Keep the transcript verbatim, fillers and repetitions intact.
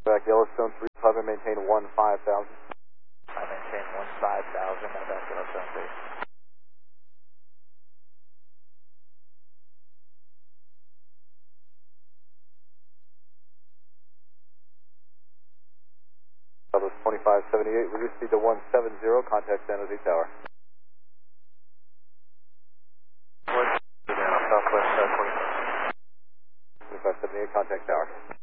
Back Yellowstone three five and maintain one five thousand. I maintain one five thousand, I'm back Yellowstone three. Southwest twenty-five seventy-eight, reduce speed to one seven zero, contact San Jose Tower. Southwest uh, twenty-five. twenty-five seventy-eight, contact Tower.